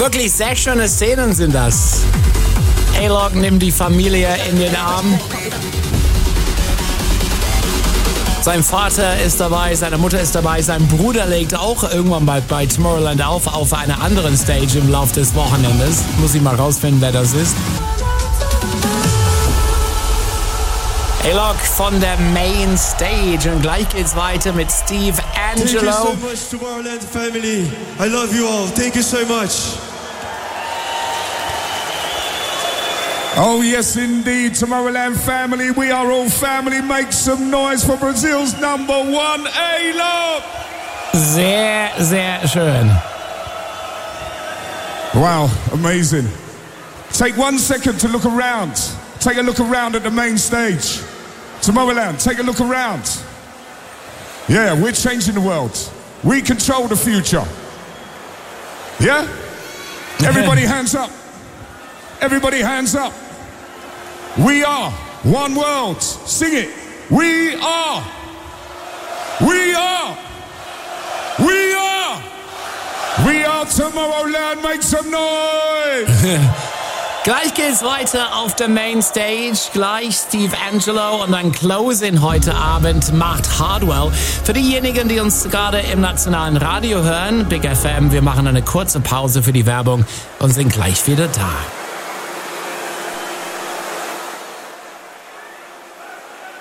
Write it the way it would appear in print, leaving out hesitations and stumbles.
Wirklich sehr schöne Szenen sind das. A-Log nimmt die Familie in den Arm. Sein Vater ist dabei, seine Mutter ist dabei, sein Bruder legt auch irgendwann bei Tomorrowland auf einer anderen Stage im Laufe des Wochenendes. Muss ich mal rausfinden, wer das ist. A-Log von der Main Stage und gleich geht's weiter mit Steve Angello. Thank you so much, Tomorrowland family. I love you all. Thank you so much. Oh yes indeed, Tomorrowland family, we are all family. Make some noise for Brazil's number one, A-Log! Sehr, sehr schön. Wow, amazing. Take 1 second to look around. Take a look around at the main stage. Tomorrowland, take a look around. Yeah, we're changing the world. We control the future. Yeah? Everybody hands up. Everybody hands up. We are one world. Sing it. We are. We are. We are. We are Tomorrowland. Make some noise. Gleich geht's weiter auf der Main Stage. Gleich Steve Angello und ein Close-In heute Abend macht Hardwell. Für diejenigen, die uns gerade im nationalen Radio hören, Big FM, wir machen eine kurze Pause für die Werbung und sind gleich wieder da.